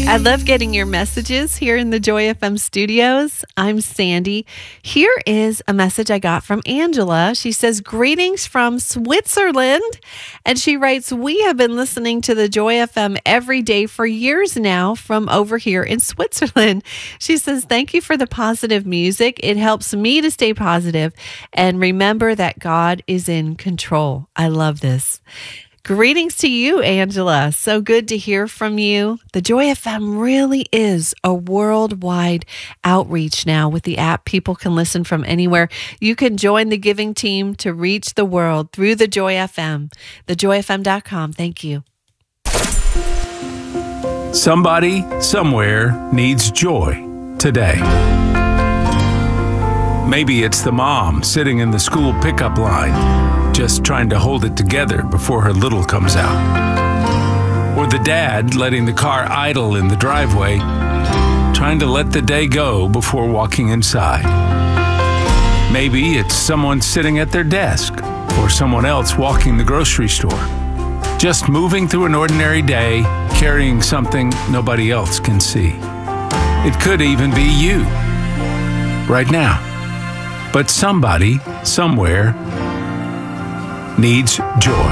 I love getting your messages here in the Joy FM studios. I'm Sandy. Here is a message I got from Angela. She says, greetings from Switzerland. And she writes, we have been listening to the Joy FM every day for years now from over here in Switzerland. She says, thank you for the positive music. It helps me to stay positive and remember that God is in control. I love this. Greetings to you, Angela. So good to hear from you. The Joy FM really is a worldwide outreach now with the app. People can listen from anywhere. You can join the giving team to reach the world through the Joy FM, thejoyfm.com. Thank you. Somebody, somewhere needs joy today. Maybe it's the mom sitting in the school pickup line, just trying to hold it together before her little comes out. Or the dad letting the car idle in the driveway, trying to let the day go before walking inside. Maybe it's someone sitting at their desk or someone else walking the grocery store, just moving through an ordinary day, carrying something nobody else can see. It could even be you, right now. But somebody, somewhere, needs joy.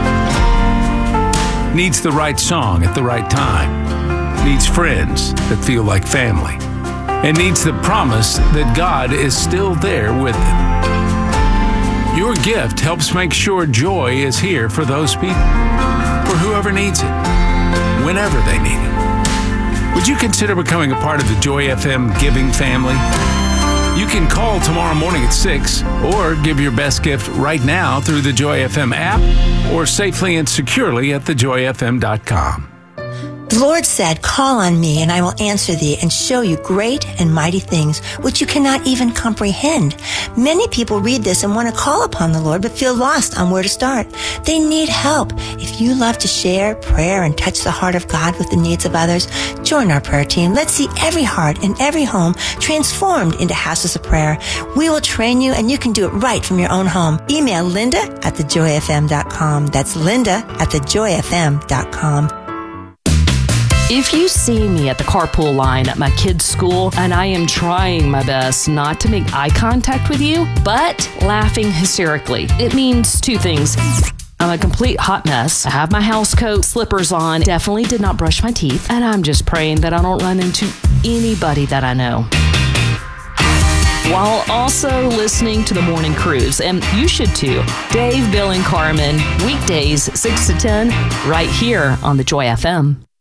Needs the right song at the right time. Needs friends that feel like family. And needs the promise that God is still there with them. Your gift helps make sure joy is here for those people, for whoever needs it, whenever they need it. Would you consider becoming a part of the Joy FM giving family? You can call tomorrow morning at 6 or give your best gift right now through the Joy FM app or safely and securely at thejoyfm.com. The Lord said, call on me and I will answer thee and show you great and mighty things which you cannot even comprehend. Many people read this and want to call upon the Lord but feel lost on where to start. They need help. If you love to share prayer and touch the heart of God with the needs of others, join our prayer team. Let's see every heart and every home transformed into houses of prayer. We will train you and you can do it right from your own home. Email linda@thejoyfm.com. That's linda@thejoyfm.com. If you see me at the carpool line at my kids' school and I am trying my best not to make eye contact with you, but laughing hysterically, it means two things. I'm a complete hot mess. I have my house coat, slippers on, definitely did not brush my teeth, and I'm just praying that I don't run into anybody that I know. While also listening to the Morning Cruise, and you should too. Dave, Bill, and Carmen, weekdays 6 to 10, right here on the Joy FM.